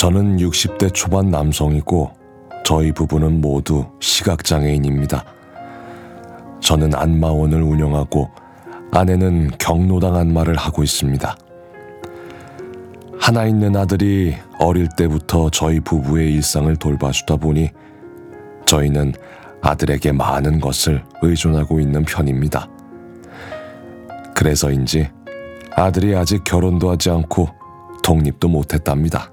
저는 60대 초반 남성이고 저희 부부는 모두 시각장애인입니다. 저는 안마원을 운영하고 아내는 경로당 안마를 하고 있습니다. 하나 있는 아들이 어릴 때부터 저희 부부의 일상을 돌봐주다 보니 저희는 아들에게 많은 것을 의존하고 있는 편입니다. 그래서인지 아들이 아직 결혼도 하지 않고 독립도 못했답니다.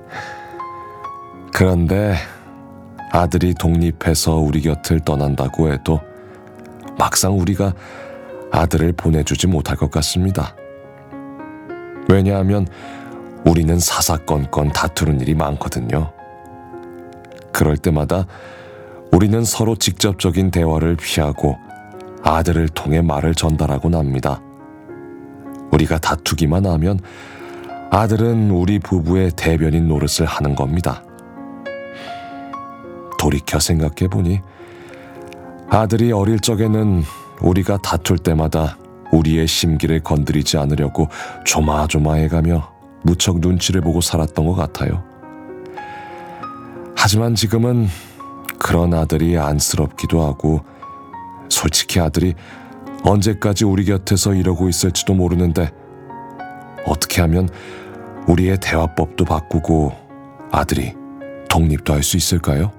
그런데 아들이 독립해서 우리 곁을 떠난다고 해도 막상 우리가 아들을 보내주지 못할 것 같습니다. 왜냐하면 우리는 사사건건 다투는 일이 많거든요. 그럴 때마다 우리는 서로 직접적인 대화를 피하고 아들을 통해 말을 전달하곤 합니다. 우리가 다투기만 하면 아들은 우리 부부의 대변인 노릇을 하는 겁니다. 돌이켜 생각해보니 아들이 어릴 적에는 우리가 다툴 때마다 우리의 심기를 건드리지 않으려고 조마조마해가며 무척 눈치를 보고 살았던 것 같아요. 하지만 지금은 그런 아들이 안쓰럽기도 하고 솔직히 아들이 언제까지 우리 곁에서 이러고 있을지도 모르는데 어떻게 하면 우리의 대화법도 바꾸고 아들이 독립도 할 수 있을까요?